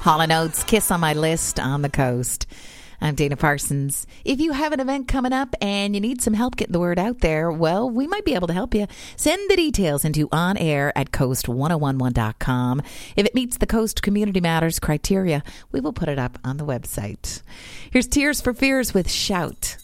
Hall & Oates, Kiss on My List on the Coast. I'm Dana Parsons. If you have an event coming up and you need some help getting the word out there, well, we might be able to help you. Send the details into onair@coast1011.com. If it meets the Coast Community Matters criteria, we will put it up on the website. Here's Tears for Fears with Shout.